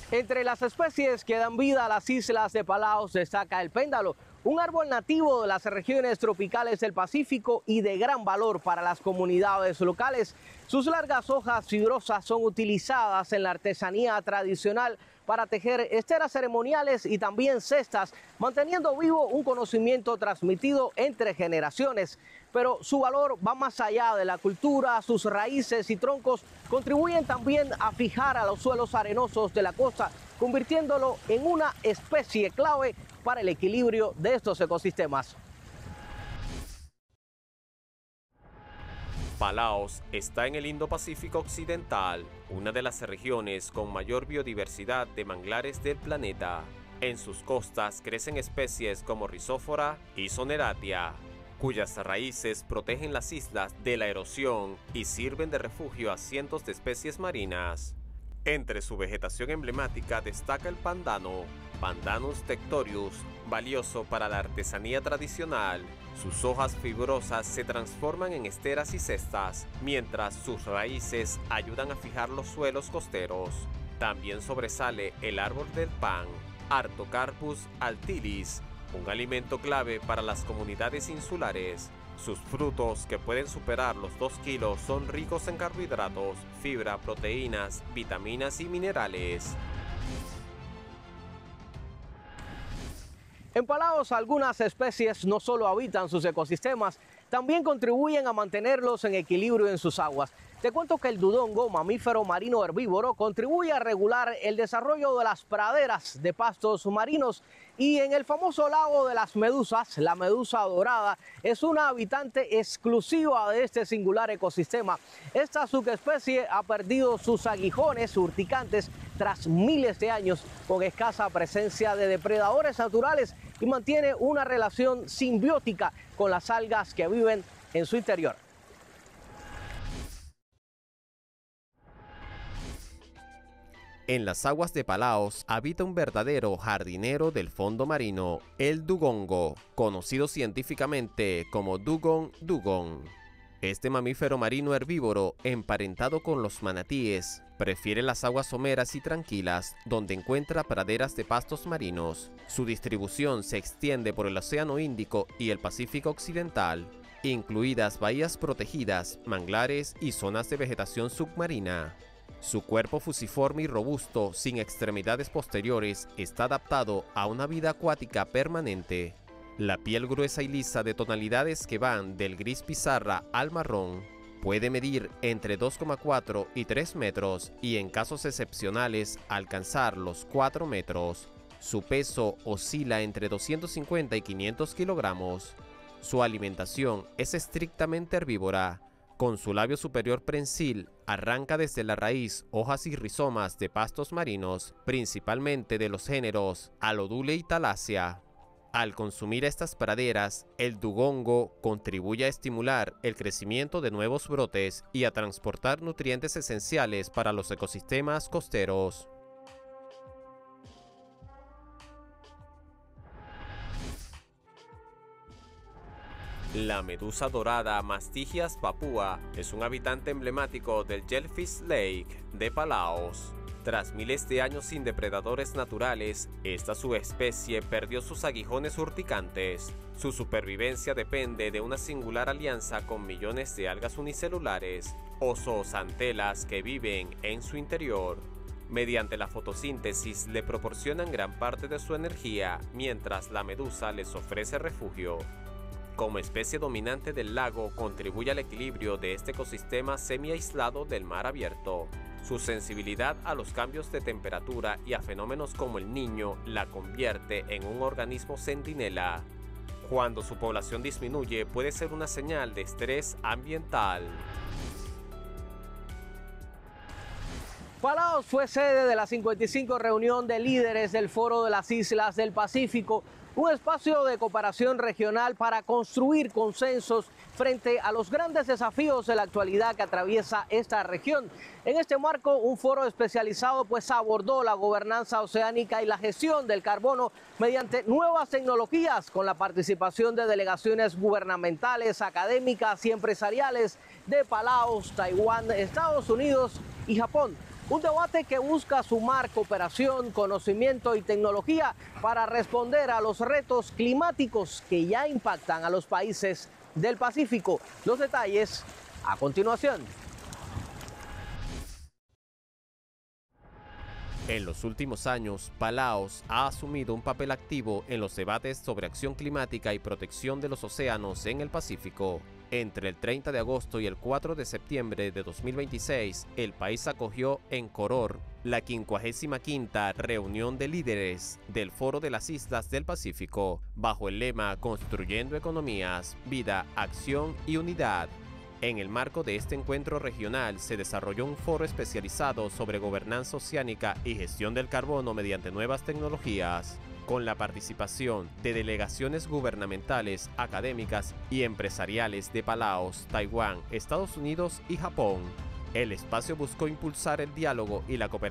Entre las especies que dan vida a las islas de Palaos destaca el péndalo, un árbol nativo de las regiones tropicales del Pacífico y de gran valor para las comunidades locales. Sus largas hojas fibrosas son utilizadas en la artesanía tradicional para tejer esteras ceremoniales y también cestas, manteniendo vivo un conocimiento transmitido entre generaciones. Pero su valor va más allá de la cultura, sus raíces y troncos contribuyen también a fijar a los suelos arenosos de la costa, convirtiéndolo en una especie clave para el equilibrio de estos ecosistemas. Palaos está en el Indo-Pacífico Occidental, una de las regiones con mayor biodiversidad de manglares del planeta. En sus costas crecen especies como Rhizophyra y Soneratia, cuyas raíces protegen las islas de la erosión y sirven de refugio a cientos de especies marinas. Entre su vegetación emblemática destaca el pandano, Pandanus tectorius, valioso para la artesanía tradicional. Sus hojas fibrosas se transforman en esteras y cestas, mientras sus raíces ayudan a fijar los suelos costeros. También sobresale el árbol del pan, Artocarpus altilis, un alimento clave para las comunidades insulares. Sus frutos, que pueden superar los 2 kilos, son ricos en carbohidratos, fibra, proteínas, vitaminas y minerales. En Palaos, algunas especies no solo habitan sus ecosistemas, también contribuyen a mantenerlos en equilibrio en sus aguas. Te cuento que el dudongo, mamífero marino herbívoro, contribuye a regular el desarrollo de las praderas de pastos marinos. Y en el famoso lago de las medusas, la medusa dorada es una habitante exclusiva de este singular ecosistema. Esta subespecie ha perdido sus aguijones urticantes tras miles de años, con escasa presencia de depredadores naturales, y mantiene una relación simbiótica con las algas que viven en su interior. En las aguas de Palaos habita un verdadero jardinero del fondo marino, el dugongo, conocido científicamente como Dugong dugong. Este mamífero marino herbívoro, emparentado con los manatíes, prefiere las aguas someras y tranquilas, donde encuentra praderas de pastos marinos. Su distribución se extiende por el Océano Índico y el Pacífico Occidental, incluidas bahías protegidas, manglares y zonas de vegetación submarina. Su cuerpo fusiforme y robusto, sin extremidades posteriores, está adaptado a una vida acuática permanente. La piel gruesa y lisa de tonalidades que van del gris pizarra al marrón puede medir entre 2,4 y 3 metros y en casos excepcionales alcanzar los 4 metros. Su peso oscila entre 250 y 500 kilogramos. Su alimentación es estrictamente herbívora. Con su labio superior prensil, arranca desde la raíz hojas y rizomas de pastos marinos, principalmente de los géneros Alodule y Thalassia. Al consumir estas praderas, el dugongo contribuye a estimular el crecimiento de nuevos brotes y a transportar nutrientes esenciales para los ecosistemas costeros. La medusa dorada Mastigias papua es un habitante emblemático del Jellyfish Lake de Palaos. Tras miles de años sin depredadores naturales, esta subespecie perdió sus aguijones urticantes. Su supervivencia depende de una singular alianza con millones de algas unicelulares o zooxantelas que viven en su interior. Mediante la fotosíntesis le proporcionan gran parte de su energía, mientras la medusa les ofrece refugio. Como especie dominante del lago, contribuye al equilibrio de este ecosistema semi-aislado del mar abierto. Su sensibilidad a los cambios de temperatura y a fenómenos como el Niño la convierte en un organismo centinela. Cuando su población disminuye, puede ser una señal de estrés ambiental. Palaos fue sede de la 55 reunión de líderes del Foro de las Islas del Pacífico, un espacio de cooperación regional para construir consensos frente a los grandes desafíos de la actualidad que atraviesa esta región. En este marco, un foro especializado abordó la gobernanza oceánica y la gestión del carbono mediante nuevas tecnologías, con la participación de delegaciones gubernamentales, académicas y empresariales de Palaos, Taiwán, Estados Unidos y Japón. Un debate que busca sumar cooperación, conocimiento y tecnología para responder a los retos climáticos que ya impactan a los países del Pacífico. Los detalles a continuación. En los últimos años, Palaos ha asumido un papel activo en los debates sobre acción climática y protección de los océanos en el Pacífico. Entre el 30 de agosto y el 4 de septiembre de 2026, el país acogió en Koror la 55ª reunión de líderes del Foro de las Islas del Pacífico, bajo el lema Construyendo Economías, Vida, Acción y Unidad. En el marco de este encuentro regional se desarrolló un foro especializado sobre gobernanza oceánica y gestión del carbono mediante nuevas tecnologías, con la participación de delegaciones gubernamentales, académicas y empresariales de Palaos, Taiwán, Estados Unidos y Japón. El espacio buscó impulsar el diálogo y la cooperación